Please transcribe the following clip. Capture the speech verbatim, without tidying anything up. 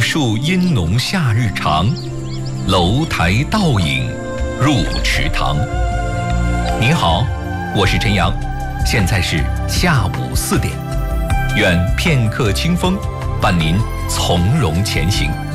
树阴浓夏日长，楼台倒影入池塘。您好，我是陈阳，现在是下午四点，愿片刻清风伴您从容前行。